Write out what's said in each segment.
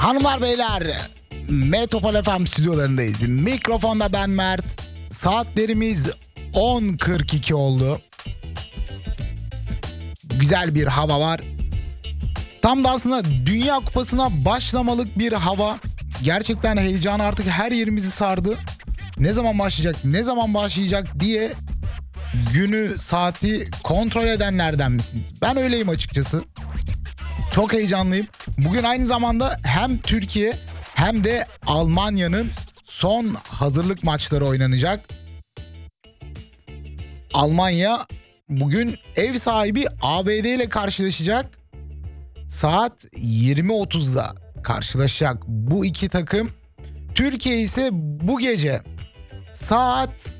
Hanımlar beyler, Metropol FM stüdyolarındayız. Mikrofonda ben Mert. Saatlerimiz 10.42 oldu. Güzel bir hava var. Tam da aslında Dünya Kupası'na başlamalık bir hava. Gerçekten heyecan artık her yerimizi sardı. Ne zaman başlayacak diye günü, saati kontrol edenlerden misiniz? Ben öyleyim açıkçası. Çok heyecanlıyım. Bugün aynı zamanda hem Türkiye hem de Almanya'nın son hazırlık maçları oynanacak. Almanya bugün ev sahibi ABD ile karşılaşacak. Saat 20.30'da karşılaşacak bu iki takım. Türkiye ise bu gece saat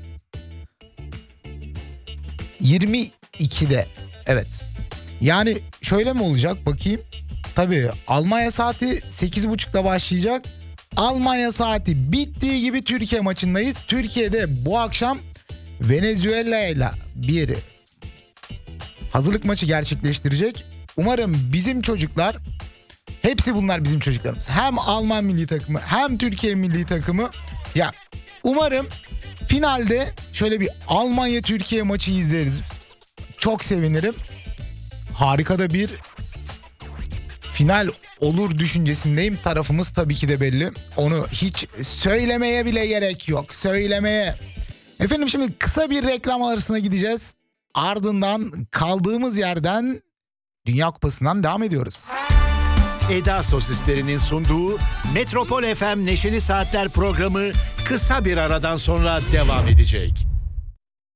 22'de. Evet. Yani şöyle mi olacak bakayım. Tabii Almanya saati 8.30'da başlayacak. Almanya saati bittiği gibi Türkiye maçındayız. Türkiye'de bu akşam Venezuela ile bir hazırlık maçı gerçekleştirecek. Umarım bizim çocuklar, hepsi bunlar bizim çocuklarımız. Hem Alman milli takımı hem Türkiye milli takımı. Ya umarım finalde şöyle bir Almanya-Türkiye maçı izleriz. Çok sevinirim. Harika da bir final olur düşüncesindeyim. Tarafımız tabii ki de belli. Onu hiç söylemeye bile gerek yok. Söylemeye. Efendim şimdi kısa bir reklam arasına gideceğiz. Ardından kaldığımız yerden Dünya Kupası'ndan devam ediyoruz. Eda Sosislerinin sunduğu Metropol FM Neşeli Saatler programı kısa bir aradan sonra devam edecek.